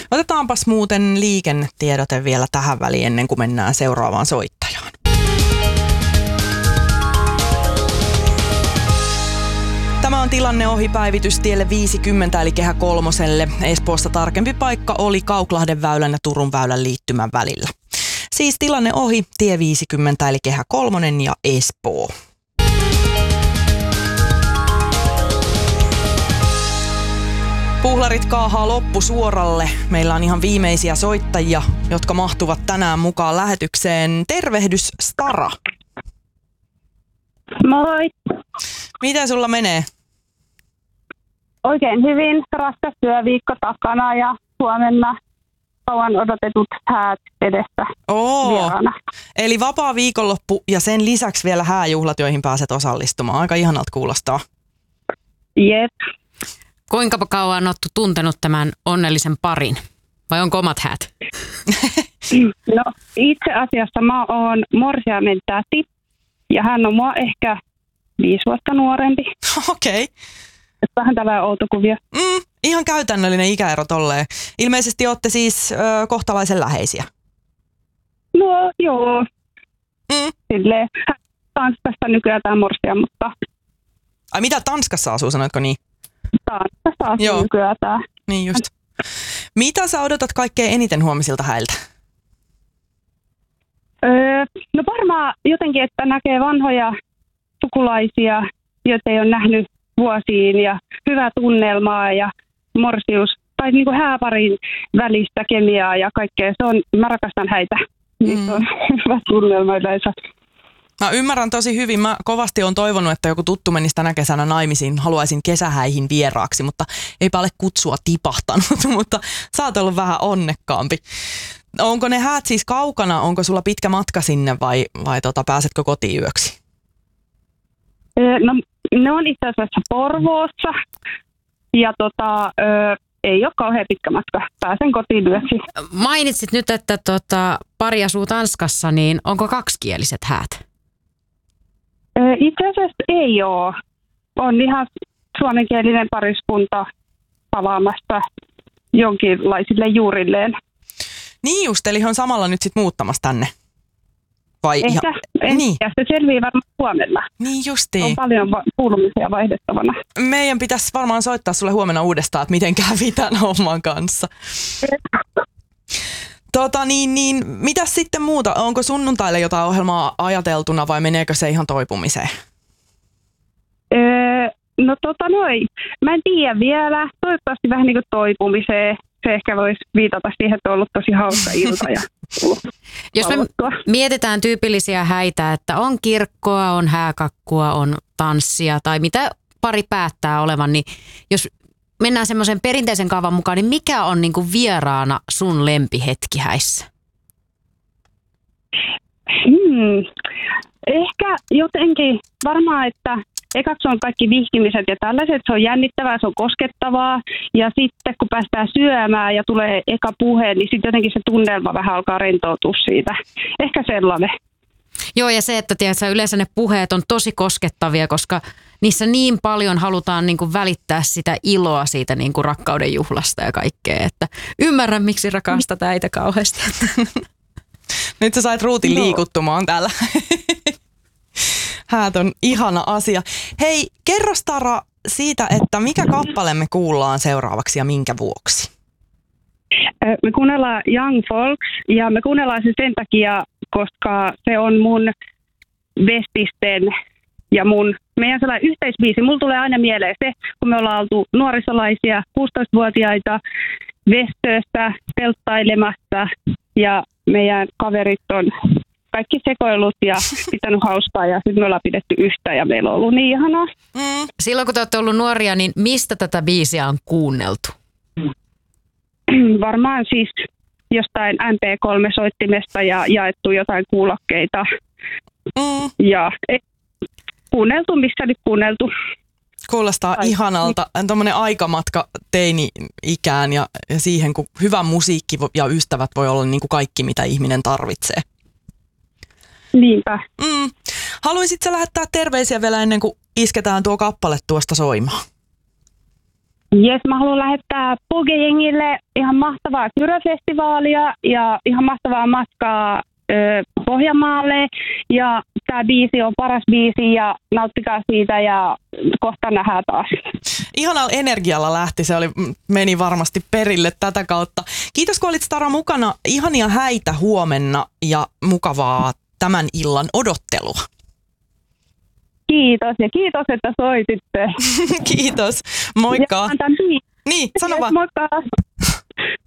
Otetaanpas muuten liikennetiedote vielä tähän väliin ennen kuin mennään seuraavaan soittajaan. Tämä on tilanne ohi päivitystielle 50 eli Kehä Kolmoselle. Espoossa tarkempi paikka oli Kauklahden väylän ja Turun väylän liittymän välillä. Siis tilanne ohi tie 50 eli Kehä Kolmonen ja Espoo. Puhlarit kaahaa loppusuoralle. Meillä on ihan viimeisiä soittajia, jotka mahtuvat tänään mukaan lähetykseen. Tervehdys Stara. Moi. Miten sulla menee? Oikein hyvin. Raskas työviikko takana ja huomenna kauan odotetut häät edessä vieraana. Eli vapaa viikonloppu ja sen lisäksi vielä hääjuhlat, joihin pääset osallistumaan. Aika ihanalta kuulostaa. Jep. Kuinka kauan olet tuntenut tämän onnellisen parin? Vai onko omat häät? No itse asiassa mä oon morsiamen täti ja hän on mua ehkä 5 vuotta nuorempi. Okei. Vähän tällainen outo kuvio. Ihan käytännöllinen ikäero tolleen. Ilmeisesti olette siis kohtalaisen läheisiä. No joo. Silleen Tanskasta nykyään tämä morsia, mutta... Ai mitä Tanskassa asuu, sanoitko niin? Tanskassa asuu nykyään tämä. Niin just. Mitä sä odotat kaikkein eniten huomisilta häiltä? No varmaan jotenkin, että näkee vanhoja sukulaisia, joita ei ole nähnyt vuosiin ja hyvää tunnelmaa ja morsius tai niin kuin hääparin välistä kemiaa ja kaikkea. Mä rakastan häitä. Niissä on hyvä tunnelma yleensä. Mä ymmärrän tosi hyvin. Mä kovasti olen toivonut, että joku tuttu menisi tänä kesänä naimisiin. Haluaisin kesähäihin vieraaksi, mutta eipä ole kutsua tipahtanut. Mutta sä oot ollut vähän onnekkaampi. Onko ne häät siis kaukana? Onko sulla pitkä matka sinne vai pääsetkö kotiin yöksi? No, ne on itse asiassa Porvoossa ja ei ole kauhean pitkä matka. Pääsen kotiin yöksi. Mainitsit nyt, että pari asuu Tanskassa, niin onko kaksikieliset häät? Itse asiassa ei ole. On ihan suomenkielinen pariskunta palaamassa jonkinlaisille juurilleen. Niin just, eli he on samalla nyt sit muuttamassa tänne. Vai ehkä, niin. Ja se selvii varmaan huomenna. Niin justiin. On paljon kuulumisia vaihdettavana. Meidän pitäisi varmaan soittaa sulle huomenna uudestaan, että miten kävi tämän homman kanssa. Mitäs sitten muuta? Onko sunnuntaille jotain ohjelmaa ajateltuna vai meneekö se ihan toipumiseen? No mä en tiedä vielä. Toivottavasti vähän niin kuin toipumiseen. Se ehkä voisi viitata siihen, että on ollut tosi hauska ilta. Ja jos me mietitään tyypillisiä häitä, että on kirkkoa, on hääkakkua, on tanssia tai mitä pari päättää olevan, niin jos mennään semmoisen perinteisen kaavan mukaan, niin mikä on niin kuin vieraana sun lempihetki häissä? Ehkä jotenkin varmaan, että ekaksi on kaikki vihkimiset ja tällaiset, se on jännittävää, se on koskettavaa ja sitten kun päästään syömään ja tulee eka puhe, niin sitten jotenkin se tunnelma vähän alkaa rentoutua siitä. Ehkä sellainen. Joo, ja se, että tiedätkö, yleensä ne puheet on tosi koskettavia, koska niissä niin paljon halutaan niin kuin välittää sitä iloa siitä niin kuin rakkauden juhlasta ja kaikkea. Että ymmärrän, miksi rakastat äitä kauheasti. Nyt sä sait Ruutin liikuttumaan täällä. Häät on ihana asia. Hei, kerro Stara siitä, että mikä kappale me kuullaan seuraavaksi ja minkä vuoksi? Me kuunnellaan Young Folks ja me kuunnellaan se sen takia, koska se on mun bestisten ja meidän sellainen yhteisbiisi. Mulla tulee aina mieleen se, kun me ollaan oltu nuorisolaisia, 16-vuotiaita Vestöössä telttailemassa ja meidän kaverit on kaikki sekoillut ja pitänyt hauskaa ja sitten me ollaan pidetty yhtä ja meillä on ollut niin ihanaa. Silloin kun te olette ollut nuoria, niin mistä tätä biisiä on kuunneltu? Varmaan siis jostain MP3-soittimesta ja jaettu jotain kuulokkeita. Ja kuunneltu, missä nyt kuunneltu. Kuulostaa ihanalta. Tuommoinen aikamatka teini-ikään ja siihen, kun hyvä musiikki ja ystävät voi olla niin kuin kaikki, mitä ihminen tarvitsee. Niinpä. Haluaisitko lähettää terveisiä vielä ennen kuin isketään tuo kappale tuosta soimaan? Jes, mä haluan lähettää Poge-jengille ihan mahtavaa Kyrö-festivaalia ja ihan mahtavaa matkaa Pohjanmaalle. Ja tää biisi on paras biisi ja nauttikaa siitä ja kohta nähdään taas. Ihanalla energialla lähti, meni varmasti perille tätä kautta. Kiitos kun olit Stara mukana. Ihania häitä huomenna ja mukavaa tämän illan odottelua. Kiitos ja kiitos, että soititte. Kiitos. Moikka. Ja niin, sano vaan. Moikka.